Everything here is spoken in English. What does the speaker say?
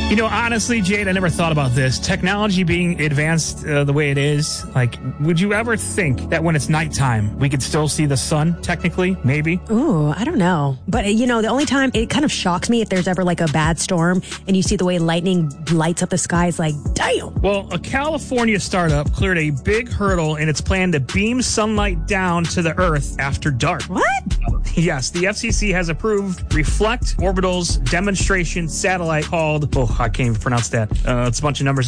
Honestly, Jade, I never thought about this. Technology being advanced the way it is, would you ever think that when it's nighttime, we could still see the sun, technically? Maybe? Ooh, I don't know. But, the only time it kind of shocks me if there's ever a bad storm and you see the way lightning lights up the sky, it's like, damn. Well, a California startup cleared a big hurdle in its plan to beam sunlight down to the Earth after dark. What? Yes, the FCC has approved Reflect Orbital's demonstration satellite called, I can't even pronounce that. It's a bunch of numbers.